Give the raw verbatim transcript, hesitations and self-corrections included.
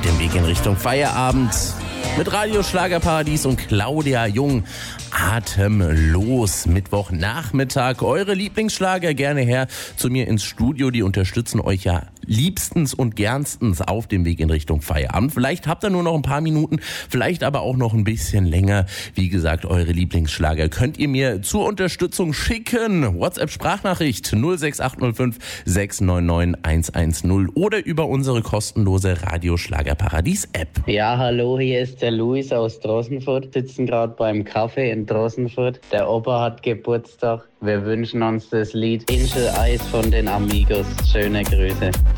dem Weg in Richtung Feierabend mit Radio Schlagerparadies und Claudia Jung. Atemlos. Mittwochnachmittag. Eure Lieblingsschlager gerne her zu mir ins Studio. Die unterstützen euch ja liebstens und gernstens auf dem Weg in Richtung Feierabend. Vielleicht habt ihr nur noch ein paar Minuten, vielleicht aber auch noch ein bisschen länger. Wie gesagt, eure Lieblingsschlager könnt ihr mir zur Unterstützung schicken. WhatsApp-Sprachnachricht null sechs acht null fünf sechs neun neun eins eins null oder über unsere kostenlose Radio Schlagerparadies-App. Ja, hallo, hier ist der Luis aus Drossenfurt. Sitzen gerade beim Kaffee in Drossenfurt. Der Opa hat Geburtstag. Wir wünschen uns das Lied Angel Eyes von den Amigos. Schöne Grüße.